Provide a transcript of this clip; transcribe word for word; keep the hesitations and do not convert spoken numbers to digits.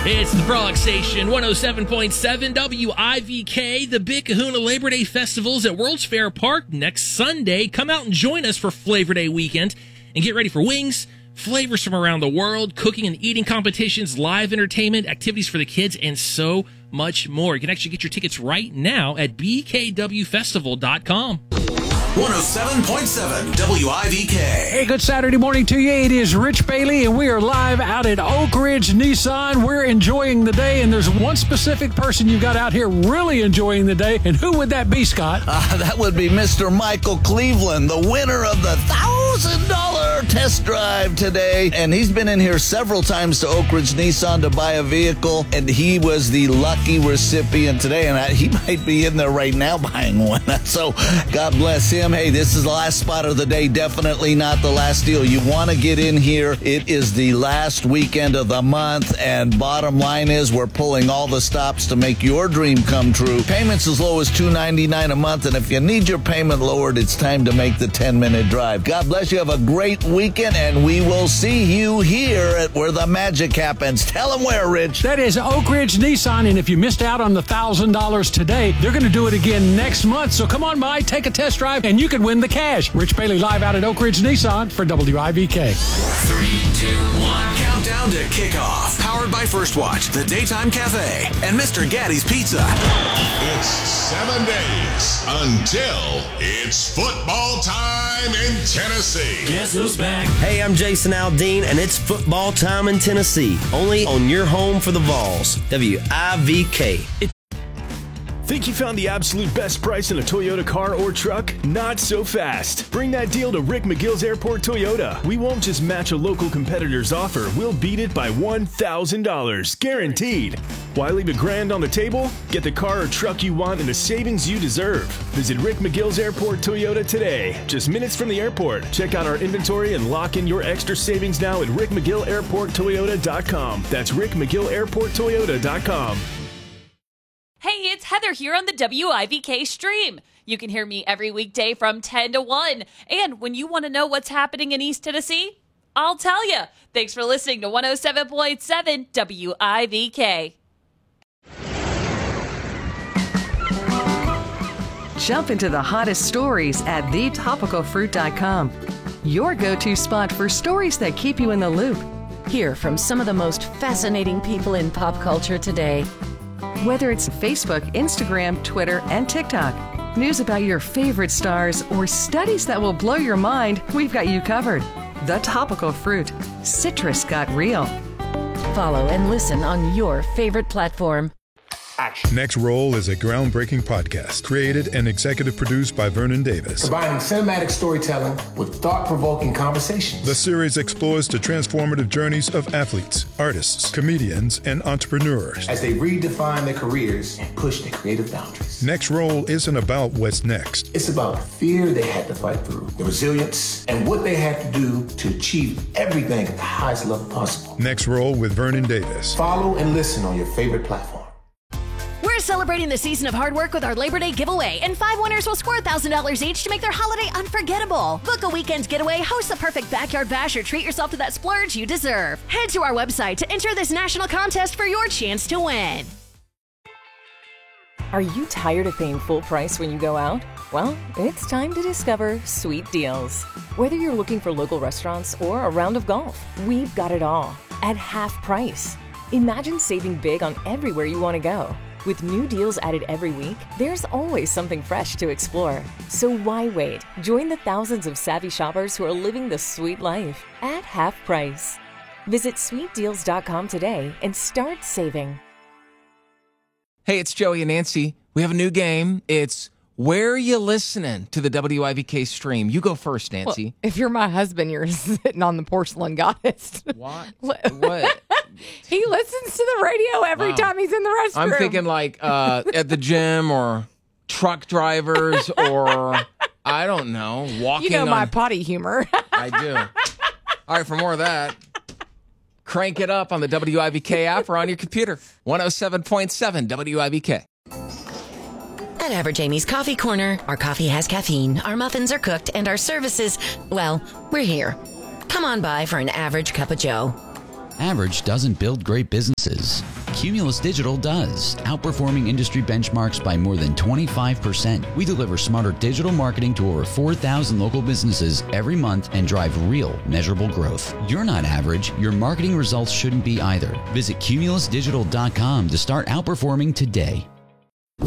It's the Frog Station, one oh seven point seven W I V K. The Big Kahuna Labor Day Festival's at World's Fair Park next Sunday. Come out and join us for Flavor Day weekend and get ready for wings, flavors from around the world, cooking and eating competitions, live entertainment, activities for the kids, and so much more. You can actually get your tickets right now at b k w festival dot com. one oh seven point seven W I V K. Hey, good Saturday morning to you. It is Rich Bailey, and we are live out at Oak Ridge Nissan. We're enjoying the day, and there's one specific person you got out here really enjoying the day, and who would that be, Scott? Uh, that would be Mister Michael Cleveland, the winner of the one thousand dollars test drive today. And he's been in here several times to Oak Ridge Nissan to buy a vehicle, and he was the lucky recipient today, and I, he might be in there right now buying one. So God bless him. Hey, this is the last spot of the day. Definitely not the last deal. You want to get in here. It is the last weekend of the month, and bottom line is we're pulling all the stops to make your dream come true. Payments as low as two ninety-nine a month, and if you need your payment lowered, it's time to make the ten-minute drive. God bless you. Have a great weekend, and we will see you here at where the magic happens. Tell them where, Rich. That is Oak Ridge Nissan, and if you missed out on the one thousand dollars today, they're going to do it again next month. So come on by, take a test drive, and you can win the cash. Rich Bailey live out at Oak Ridge Nissan for W I V K. Three, two, one. Countdown to kickoff. Powered by First Watch, the Daytime Cafe, and Mister Gaddy's Pizza. It's seven days until it's football time in Tennessee. Guess who's back? Hey, I'm Jason Aldean, and it's football time in Tennessee. Only on your home for the Vols. W I V K. It- Think you found the absolute best price in a Toyota car or truck? Not so fast. Bring that deal to Rick McGill's Airport Toyota. We won't just match a local competitor's offer. We'll beat it by one thousand dollars. Guaranteed. Why leave a grand on the table? Get the car or truck you want and the savings you deserve. Visit Rick McGill's Airport Toyota today. Just minutes from the airport. Check out our inventory and lock in your extra savings now at rick mcgill airport toyota dot com. That's rick mcgill airport toyota dot com. Hey, it's Heather here on the W I V K stream. You can hear me every weekday from ten to one. And when you want to know what's happening in East Tennessee, I'll tell you. Thanks for listening to one oh seven point seven W I V K. Jump into the hottest stories at the topical fruit dot com. Your go-to spot for stories that keep you in the loop. Hear from some of the most fascinating people in pop culture today. Whether it's Facebook, Instagram, Twitter, and TikTok, news about your favorite stars, or studies that will blow your mind, we've got you covered. The Topical Fruit. Citrus got real. Follow and listen on your favorite platform. Action. Next Roll is a groundbreaking podcast created and executive produced by Vernon Davis. Combining cinematic storytelling with thought-provoking conversations. The series explores the transformative journeys of athletes, artists, comedians, and entrepreneurs as they redefine their careers and push their creative boundaries. Next Roll isn't about what's next. It's about the fear they had to fight through, the resilience, and what they had to do to achieve everything at the highest level possible. Next Roll with Vernon Davis. Follow and listen on your favorite platform. We're celebrating the season of hard work with our Labor Day giveaway, and five winners will score one thousand dollars each to make their holiday unforgettable. Book a weekend getaway, host the perfect backyard bash, or treat yourself to that splurge you deserve. Head to our website to enter this national contest for your chance to win. Are you tired of paying full price when you go out? Well, it's time to discover Sweet Deals. Whether you're looking for local restaurants or a round of golf, we've got it all at half price. Imagine saving big on everywhere you want to go. With new deals added every week, there's always something fresh to explore. So why wait? Join the thousands of savvy shoppers who are living the sweet life at half price. Visit sweet deals dot com today and start saving. Hey, it's Joey and Nancy. We have a new game. It's Where Are You Listening to the W I V K stream? You go first, Nancy. Well, if you're my husband, you're sitting on the porcelain goddess. What? What? He listens to the radio every wow. time he's in the restroom. I'm thinking like uh, at the gym or truck drivers or, I don't know, walking You know on... my potty humor. I do. All right, for more of that, crank it up on the W I V K app or on your computer. one oh seven point seven W I V K. At Average Amy's Coffee Corner, our coffee has caffeine, our muffins are cooked, and our services, well, we're here. Come on by for an average cup of joe. Average doesn't build great businesses. Cumulus Digital does, outperforming industry benchmarks by more than twenty-five percent. We deliver smarter digital marketing to over four thousand local businesses every month and drive real, measurable growth. You're not average. Your marketing results shouldn't be either. Visit cumulus digital dot com to start outperforming today.